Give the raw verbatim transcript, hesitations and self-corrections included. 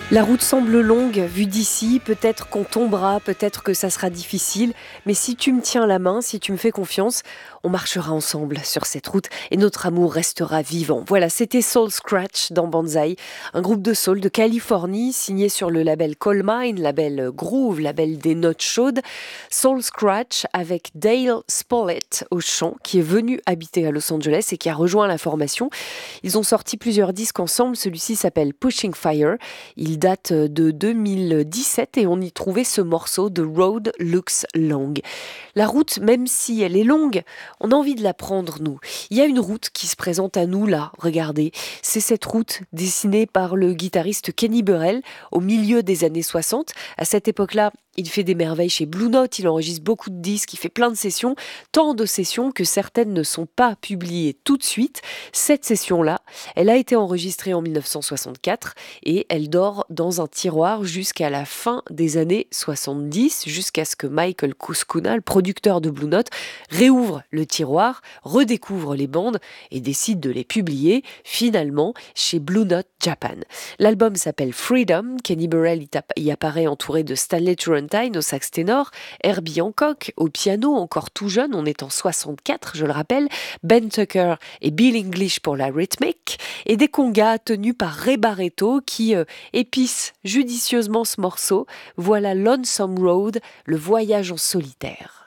La route semble longue, vue d'ici, peut-être qu'on tombera, peut-être que ça sera difficile, mais si tu me tiens la main, si tu me fais confiance, on marchera ensemble sur cette route et notre amour restera vivant. Voilà, c'était Soul Scratch dans Banzai, un groupe de soul de Californie signé sur le label Coal Mine, label Groove, label des notes chaudes. Soul Scratch avec Dale Smollett au chant, qui est venu habiter à Los Angeles et qui a rejoint la formation. Ils ont sorti plusieurs disques ensemble, celui-ci s'appelle Pushing Fire. Il date de deux mille dix-sept et on y trouvait ce morceau de Road Looks Long. La route, même si elle est longue, on a envie de la prendre, nous. Il y a une route qui se présente à nous là, regardez. C'est cette route dessinée par le guitariste Kenny Burrell au milieu des années soixante. À cette époque-là, il fait des merveilles chez Blue Note, il enregistre beaucoup de disques, il fait plein de sessions, tant de sessions que certaines ne sont pas publiées tout de suite. Cette session-là, elle a été enregistrée en dix-neuf cent soixante-quatre et elle dort dans un tiroir jusqu'à la fin des années soixante-dix, jusqu'à ce que Michael Kuskuna, le producteur de Blue Note, réouvre le tiroir, redécouvre les bandes et décide de les publier finalement chez Blue Note Japan. L'album s'appelle Freedom, Kenny Burrell y apparaît entouré de Stanley Turrentine au sax ténor, Herbie Hancock au piano, encore tout jeune, on est en soixante-quatre, je le rappelle, Ben Tucker et Bill English pour la rythmique, et des congas tenus par Ray Barretto qui euh, épicent judicieusement ce morceau. Voilà Lonesome Road, le voyage en solitaire.